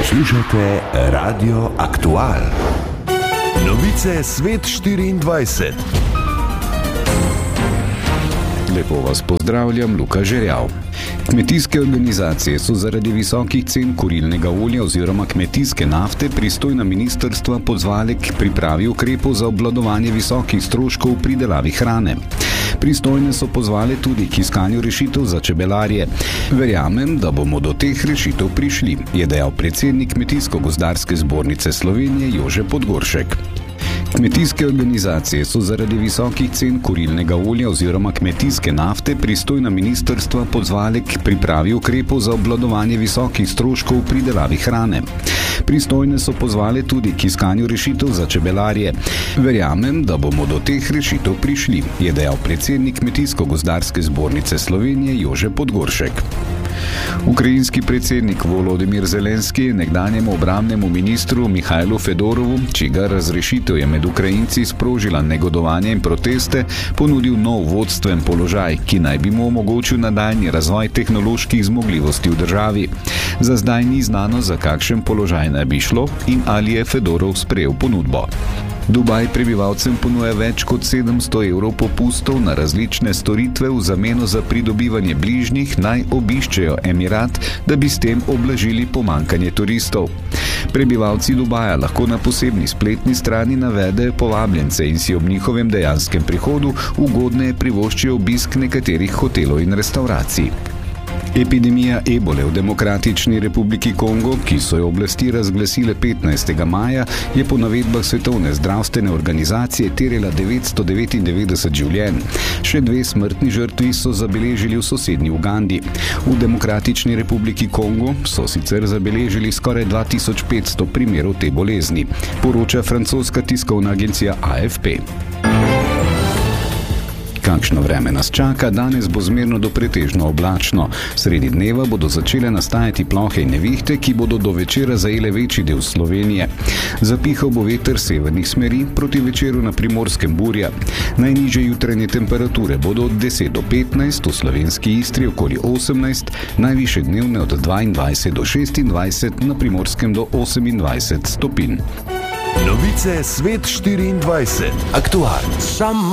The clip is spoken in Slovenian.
Poslušate Radio Aktual. Novice Svet 24. Lepo vas pozdravljam, Luka Žerjav. Kmetijske organizacije so zaradi visokih cen kurilnega olja oziroma kmetijske nafte pristojna ministrstva pozvale k pripravi ukrepov za obvladovanje visokih stroškov v pridelavi hrane. Pristojne so pozvale tudi k iskanju rešitev za čebelarje. Verjamem, da bomo do teh rešitev prišli, je dejal predsednik Kmetijsko-gozdarske zbornice Slovenije Jože Podgoršek. Kmetijske organizacije so zaradi visokih cen kurilnega olja oziroma kmetijske nafte pristojna ministrstva pozvale k pripravi ukrepov za obvladovanje visokih stroškov v pridelavi hrane. Pristojne so pozvale tudi k iskanju rešitev za čebelarje. Verjamem, da bomo do teh rešitev prišli, je dejal predsednik Kmetijsko-gozdarske zbornice Slovenije Jože Podgoršek. Ukrajinski predsednik Volodimir Zelenski je nekdanjemu obrambnemu ministru Mihajlu Fedorovu, čigar razrešitev je med Ukrajinci sprožila negodovanje in proteste, ponudil nov vodstven položaj, ki naj bi mu omogočil nadaljnji razvoj tehnoloških zmogljivosti v državi. Za zdaj ni znano, za kakšen položaj naj bi šlo in ali je Fedorov sprejel ponudbo. Dubaj prebivalcem ponuja več kot 700 evrov popustov na različne storitve v zameno za pridobivanje bližnjih, naj obiščejo Emirat, da bi s tem oblažili pomanjkanje turistov. Prebivalci Dubaja lahko na posebni spletni strani navedejo povabljence in si ob njihovem dejanskem prihodu ugodneje privoščijo obisk nekaterih hotelov in restavracij. Epidemija ebole v Demokratični republiki Kongo, ki so jo oblasti razglasile 15. maja, je po navedbah Svetovne zdravstvene organizacije terjala 999 življenj. Še 2 smrtni žrtvi so zabeležili v sosednji Ugandi. V Demokratični republiki Kongo so sicer zabeležili skoraj 2500 primerov te bolezni, poroča francoska tiskovna agencija AFP. Kakšno vreme nas čaka? Danes bo zmerno do pretežno oblačno. Sredi dneva bodo začele nastajati plohe in nevihte, ki bodo do večera zajele večji del Slovenije. Zapihal bo veter severnih smeri, proti večeru na Primorskem burja. Najnižje jutranje temperature bodo od 10 do 15, v slovenski Istri okoli 18, najvišje dnevne od 22 do 26, na Primorskem do 28 stopinj. Novice Svet 24. Aktual.